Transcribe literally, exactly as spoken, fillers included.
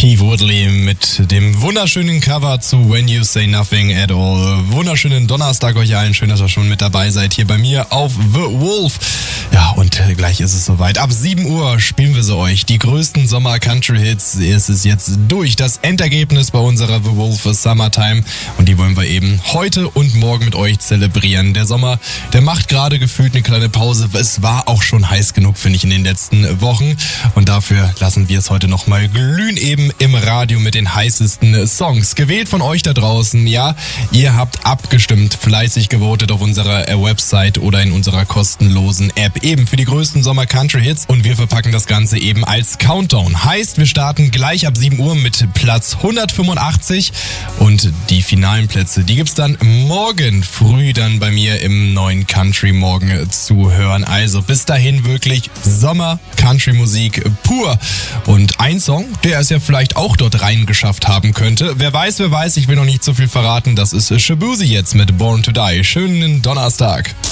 P. Woodley mit dem wunderschönen Cover zu When You Say Nothing at All. Wunderschönen Donnerstag euch allen. Schön, dass ihr schon mit dabei seid hier bei mir auf The Wolf. Ja, und gleich ist es soweit. Ab sieben Uhr spielen wir sie euch. Die größten Sommer-Country-Hits. Es ist jetzt durch. Das Endergebnis bei unserer The Wolf Summertime. Und die wollen wir eben heute und morgen mit euch zelebrieren. Der Sommer, der macht gerade gefühlt eine kleine Pause. Es war auch schon heiß genug, finde ich, in den letzten Wochen. Und dafür lassen wir es heute nochmal glühen, eben im Radio mit den heißesten Songs. Gewählt von euch da draußen, ja. Ihr habt abgestimmt, fleißig gewotet auf unserer Website oder in unserer kostenlosen App. Eben für die größten Sommer-Country-Hits. Und wir verpacken das Ganze eben als Countdown. Heißt, wir starten gleich ab sieben Uhr mit Platz hundertfünfundachtzig. Und die finalen Plätze, die gibt's dann morgen früh dann bei mir im neuen Country Morgen zu hören. Also bis dahin wirklich Sommer-Country-Musik pur. Und ein Song, der es ja vielleicht auch dort reingeschafft haben könnte. Wer weiß, wer weiß, ich will noch nicht so viel verraten. Das ist Shaboozey jetzt mit Born to Die. Schönen Donnerstag.